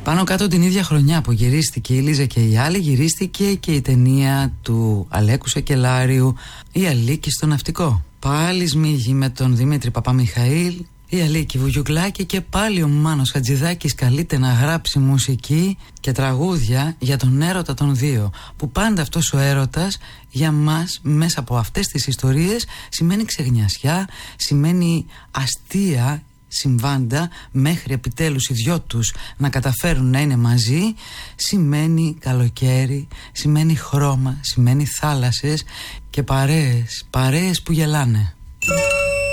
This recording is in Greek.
Πάνω κάτω την ίδια χρονιά που γυρίστηκε η Λίζα και οι άλλοι, γυρίστηκε και η ταινία του Αλέκου Σακελάριου, η Αλίκη στο ναυτικό. Πάλι σμίγει με τον Δημήτρη Παπαμιχαήλ, η Αλίκη Βουγιουκλάκη, και πάλι ο Μάνος Χατζηδάκης καλείται να γράψει μουσική και τραγούδια για τον έρωτα των δύο, που πάντα αυτός ο έρωτας για μας μέσα από αυτές τις ιστορίες σημαίνει ξεγνιασιά, σημαίνει αστεία συμβάντα μέχρι επιτέλους οι δυο τους να καταφέρουν να είναι μαζί, σημαίνει καλοκαίρι, σημαίνει χρώμα, σημαίνει θάλασσες και παρέες που γελάνε.